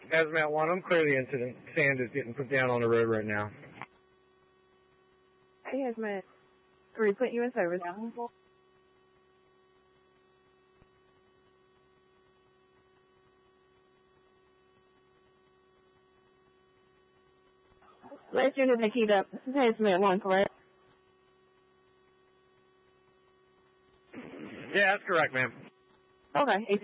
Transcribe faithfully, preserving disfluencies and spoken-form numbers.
Hazmat one, I'm clear the incident. Sand is getting put down on the road right now. Hey, Hazmat three, put you in service. Last unit they keyed up. This is Hazmat one, correct? Yeah, that's correct, ma'am. Okay.